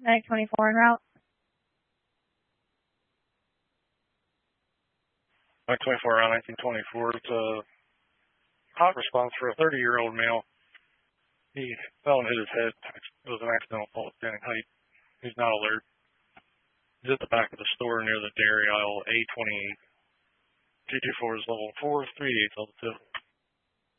Medic 24 en route. Medic 24 around 1924. It's a hot response for a 30-year-old male. He fell and hit his head. It was an accidental fall at standing height. He's not alert. He's at the back of the store near the dairy aisle A28. G24 is level 4, 3/8 altitude.